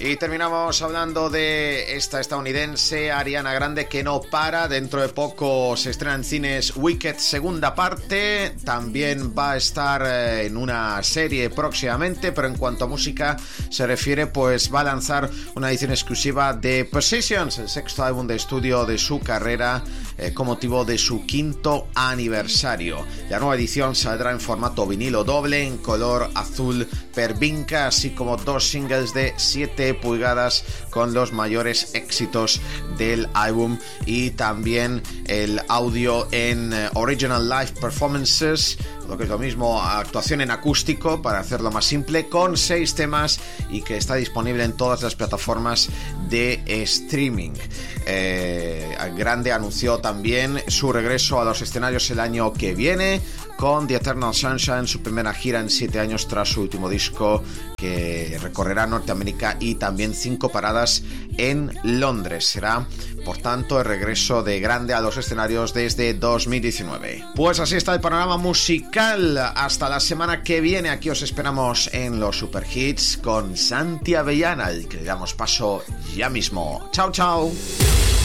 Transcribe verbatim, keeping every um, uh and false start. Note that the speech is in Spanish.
Y terminamos hablando de esta estadounidense Ariana Grande, que no para. Dentro de poco se estrena en cines Wicked segunda parte. También va a estar en una serie próximamente, pero en cuanto a música se refiere, pues va a lanzar una edición exclusiva de Positions, el sexto álbum de estudio de su carrera, eh, con motivo de su quinto aniversario. La nueva edición saldrá en formato vinilo doble, en color azul pervinca, así como dos singles de siete pulgadas con los mayores éxitos del álbum, y también el audio en uh, Original Live Performances, lo que es lo mismo, actuación en acústico, para hacerlo más simple, con seis temas, y que está disponible en todas las plataformas de streaming. Eh, Grande anunció también su regreso a los escenarios el año que viene con The Eternal Sunshine, su primera gira en siete años tras su último disco, que recorrerá Norteamérica y también cinco paradas en Londres. Será, por tanto, el regreso de Grande a los escenarios desde dos mil diecinueve. Pues así está el panorama musical. Hasta la semana que viene. Aquí os esperamos en los Super Hits con Santi Avellana, al que le damos paso ya mismo. Chao, chao.